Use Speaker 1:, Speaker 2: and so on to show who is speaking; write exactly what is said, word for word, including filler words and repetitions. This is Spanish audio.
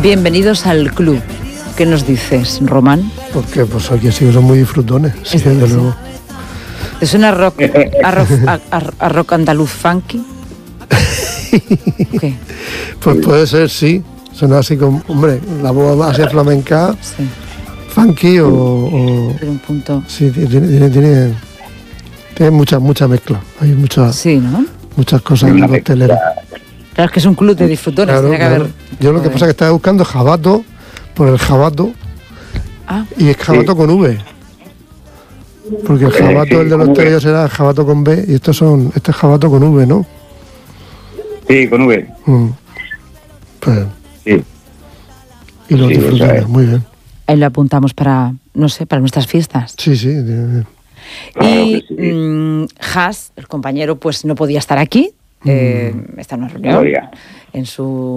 Speaker 1: Bienvenidos al club. ¿Qué nos dices, Román?
Speaker 2: Porque pues aquí sí que son muy disfrutones, sí,
Speaker 1: Es
Speaker 2: desde
Speaker 1: decir,
Speaker 2: luego.
Speaker 1: ¿Te suena a rock, a rock, a, a- a rock andaluz funky? ¿Qué?
Speaker 2: Pues puede ser, sí. Suena así como, hombre, la voz así flamenca,
Speaker 1: Sí,
Speaker 2: funky o... o
Speaker 1: pero un punto.
Speaker 2: sí, tiene, tiene, tiene, tiene mucha, mucha mezcla. Hay muchas,
Speaker 1: Sí, ¿no?
Speaker 2: muchas cosas en
Speaker 3: Una
Speaker 2: la hostelera.
Speaker 1: Claro, es que es un club de disfrutones.
Speaker 2: Claro,
Speaker 1: tiene que
Speaker 2: claro.
Speaker 1: haber...
Speaker 2: Yo lo que
Speaker 1: Joder.
Speaker 2: pasa es que estaba buscando jabato por el jabato
Speaker 1: Ah,
Speaker 2: y es jabato
Speaker 3: Sí.
Speaker 2: con V. Porque el
Speaker 3: Eh,
Speaker 2: jabato,
Speaker 3: sí,
Speaker 2: el de los
Speaker 3: con V.
Speaker 2: hosteleros será jabato con B y estos son, este es jabato con V, ¿no?
Speaker 3: Sí, con V.
Speaker 2: Mm. Pues,
Speaker 3: Sí.
Speaker 2: y los
Speaker 3: Sí,
Speaker 2: disfrutones,
Speaker 3: eso es.
Speaker 2: muy bien.
Speaker 1: ahí lo apuntamos para, no sé, para nuestras fiestas.
Speaker 2: Sí, sí. tiene-
Speaker 3: Claro
Speaker 1: Y
Speaker 3: que sí.
Speaker 1: mm, Has, el compañero, pues no podía estar aquí. Eh, está en una
Speaker 3: No
Speaker 1: reunión
Speaker 3: podía.
Speaker 1: en su